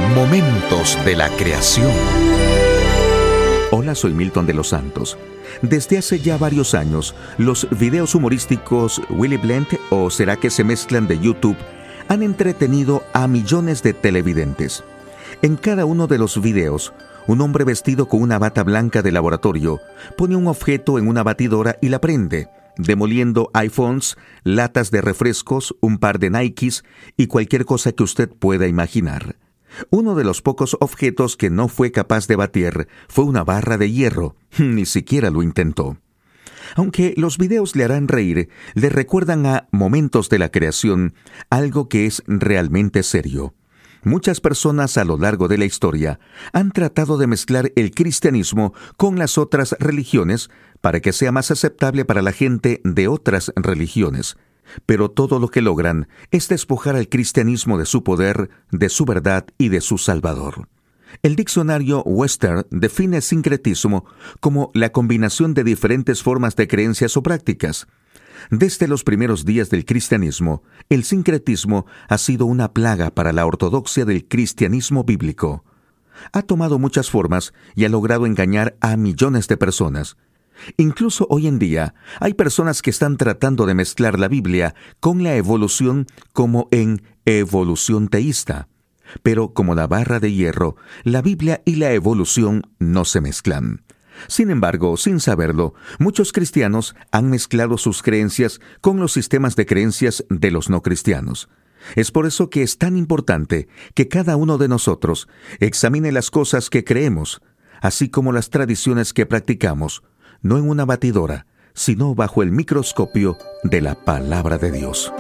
Momentos de la creación. Hola, soy Milton de los Santos. Desde hace ya varios años, los videos humorísticos Willy Blend o ¿Será que se mezclan? De YouTube han entretenido a millones de televidentes. En cada uno de los videos, un hombre vestido con una bata blanca de laboratorio pone un objeto en una batidora y la prende, demoliendo iPhones, latas de refrescos, un par de Nikes y cualquier cosa que usted pueda imaginar. Uno de los pocos objetos que no fue capaz de batir fue una barra de hierro. Ni siquiera lo intentó. Aunque los videos le harán reír, le recuerdan a momentos de la creación algo que es realmente serio. Muchas personas a lo largo de la historia han tratado de mezclar el cristianismo con las otras religiones para que sea más aceptable para la gente de otras religiones. Pero todo lo que logran es despojar al cristianismo de su poder, de su verdad y de su Salvador. El diccionario Webster define sincretismo como la combinación de diferentes formas de creencias o prácticas. Desde los primeros días del cristianismo, el sincretismo ha sido una plaga para la ortodoxia del cristianismo bíblico. Ha tomado muchas formas y ha logrado engañar a millones de personas. Incluso hoy en día hay personas que están tratando de mezclar la Biblia con la evolución como en evolución teísta. Pero como la barra de hierro, la Biblia y la evolución no se mezclan. Sin embargo, sin saberlo, muchos cristianos han mezclado sus creencias con los sistemas de creencias de los no cristianos. Es por eso que es tan importante que cada uno de nosotros examine las cosas que creemos, así como las tradiciones que practicamos, no en una batidora, sino bajo el microscopio de la Palabra de Dios.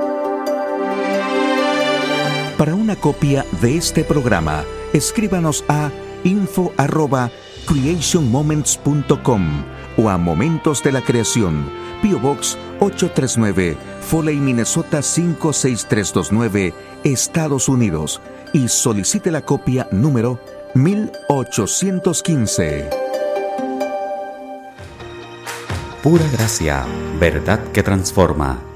Para una copia de este programa, escríbanos a info@creationmoments.com o a Momentos de la Creación, P.O. Box 839, Foley, Minnesota 56329, Estados Unidos, y solicite la copia número 1815. Pura gracia, verdad que transforma.